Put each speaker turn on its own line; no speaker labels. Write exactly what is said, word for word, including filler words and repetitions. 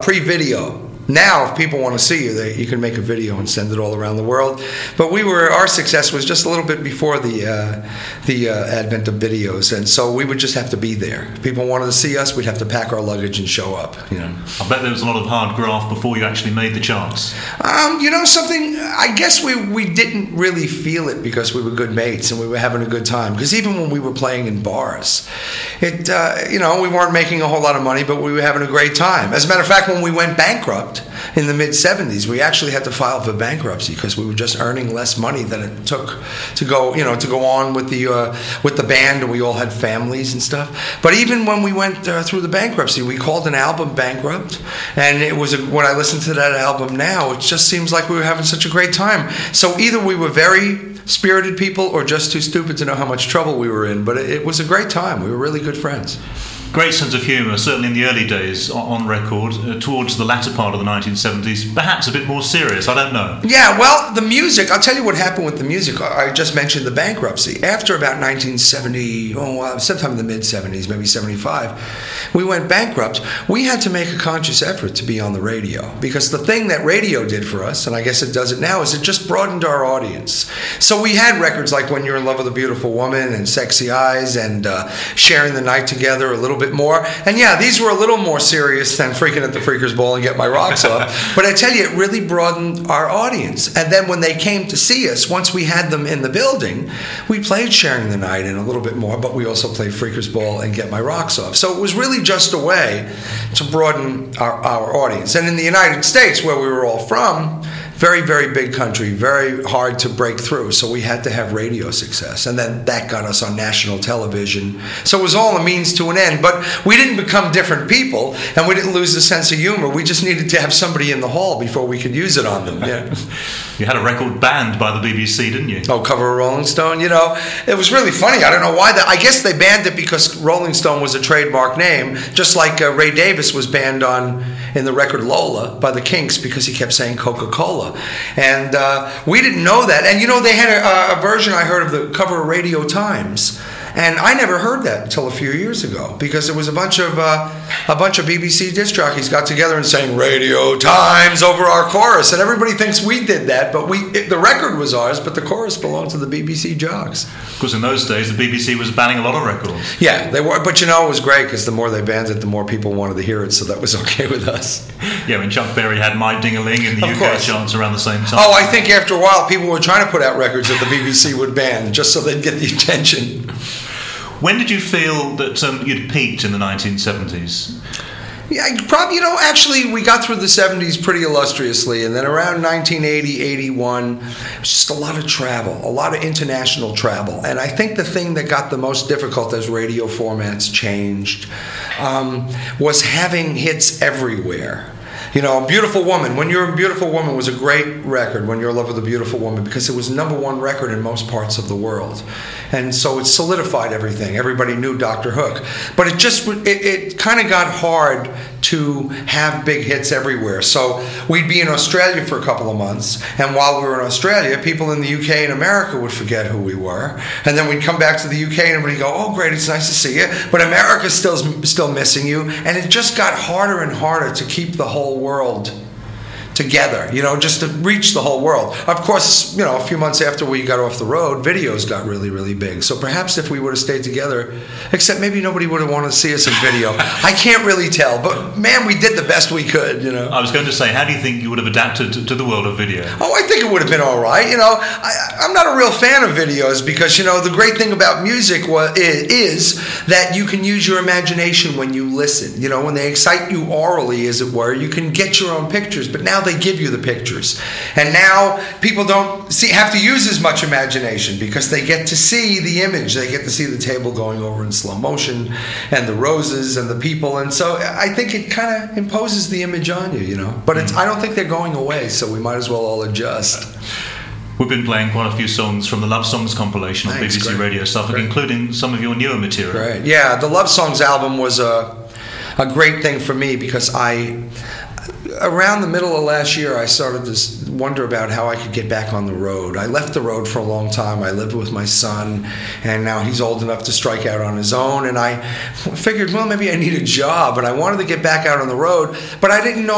pre-video. Now, if people want to see you, they, you can make a video and send it all around the world. But we were our success was just a little bit before the uh, the uh, advent of videos, and so we would just have to be there. If people wanted to see us, we'd have to pack our luggage and show up. You know,
I bet there was a lot of hard graft before you actually made the charts.
Um, you know something? I guess we we didn't really feel it because we were good mates and we were having a good time. Because even when we were playing in bars, it uh, you know we weren't making a whole lot of money, but we were having a great time. As a matter of fact, when we went bankrupt in the mid seventies, we actually had to file for bankruptcy because we were just earning less money than it took to go, you know, to go on with the uh, with the band, and we all had families and stuff. But even when we went uh, through the bankruptcy, we called an album Bankrupt, and it was a, when I listen to that album now, it just seems like we were having such a great time. So either we were very spirited people or just too stupid to know how much trouble we were in. But it, it was a great time. We were really good friends.
Great sense of humour, certainly in the early days on record. Uh, towards the latter part of the nineteen seventies, perhaps a bit more serious, I don't know.
Yeah, well, the music, I'll tell you what happened with the music. I just mentioned the bankruptcy. After about nineteen seventy, oh, uh, sometime in the mid-seventies, maybe seventy-five, we went bankrupt. We had to make a conscious effort to be on the radio, because the thing that radio did for us, and I guess it does it now, is it just broadened our audience. So we had records like When You're in Love with a Beautiful Woman and Sexy Eyes and uh, Sharing the Night Together a little bit more. And yeah, these were a little more serious than Freaking at the Freakers Ball and Get My Rocks Off. But I tell you, it really broadened our audience. And then when they came to see us, once we had them in the building, we played Sharing the Night and a little bit more, but we also played Freakers Ball and Get My Rocks Off. So it was really just a way to broaden our, our audience. And in the United States, where we were all from, very, very big country, very hard to break through. So we had to have radio success. And then that got us on national television. So it was all a means to an end. But we didn't become different people, and we didn't lose the sense of humor. We just needed to have somebody in the hall before we could use it on them. Yeah.
You had a record banned by the B B C, didn't you?
Oh, cover of Rolling Stone? You know, it was really funny. I don't know why. That. I guess they banned it because Rolling Stone was a trademark name, just like uh, Ray Davis was banned on in the record Lola by the Kinks because he kept saying Coca-Cola. And uh, we didn't know that. And, you know, they had a, a version I heard of the cover of Radio Times. And I never heard that until a few years ago, because it was a bunch of uh, a bunch of B B C disc jockeys got together and sang Radio Times over our chorus, and everybody thinks we did that, but we it, the record was ours, but the chorus belonged to the B B C jocks.
Of course, in those days, the B B C was banning a lot of records.
Yeah, they were, but you know, it was great because the more they banned it, the more people wanted to hear it, so that was okay with us.
Yeah, when Chuck Berry had My Ding-a-Ling in the
of
U K
course.
charts around the same time.
Oh, I think after a while, people were trying to put out records that the B B C would ban just so they'd get the attention.
When did you feel that um, you'd peaked in the nineteen seventies?
Yeah, probably, you know, actually, we got through the seventies pretty illustriously, and then around nineteen eighty, eighty-one, just a lot of travel, a lot of international travel. And I think the thing that got the most difficult as radio formats changed um, was having hits everywhere. You know, Beautiful Woman, When You're a Beautiful Woman was a great record, When You're in Love with a Beautiful Woman, because it was number one record in most parts of the world. And so it solidified everything. Everybody knew Doctor Hook. But it just, it, it kind of got hard to have big hits everywhere. So we'd be in Australia for a couple of months, and while we were in Australia, people in the U K and America would forget who we were. And then we'd come back to the U K and everybody go, oh, great, it's nice to see you. But America's still, still missing you. And it just got harder and harder to keep the whole world together, you know, just to reach the whole world. Of course, you know, a few months after we got off the road, videos got really, really big. So perhaps if we would have stayed together, except maybe nobody would have wanted to see us in video. I can't really tell, but man, we did the best we could, you know.
I was going to say, how do you think you would have adapted to, to the world of video?
Oh, I think it would have been all right. You know, I, I'm not a real fan of videos because, you know, the great thing about music was, is that you can use your imagination when you listen. You know, when they excite you orally, as it were, you can get your own pictures, but now they give you the pictures. And now people don't see, have to use as much imagination because they get to see the image. They get to see the table going over in slow motion and the roses and the people. And so I think it kind of imposes the image on you, you know. But it's, I don't think they're going away, so we might as well all adjust.
We've been playing quite a few songs from the Love Songs compilation on
Thanks,
B B C
great.
Radio Suffolk,
Great.
including some of your newer material.
Right. Yeah, the Love Songs album was a, a great thing for me because I... Around the middle of last year, I started to wonder about how I could get back on the road. I left the road for a long time. I lived with my son, and now he's old enough to strike out on his own. And I figured, well, maybe I need a job, and I wanted to get back out on the road, but I didn't know